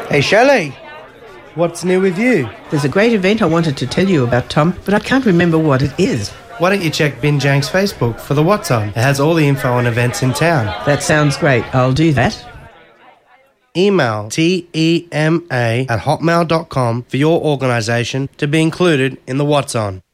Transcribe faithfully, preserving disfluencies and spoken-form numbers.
Hey, Shelley. What's new with you? There's a great event I wanted to tell you about, Tom, but I can't remember what it is. Why don't you check Binjank's Facebook for the What's On? It has all the info on events in town. That sounds great. I'll do that. Email T E M A at hotmail dot com for your organisation to be included in the What's On.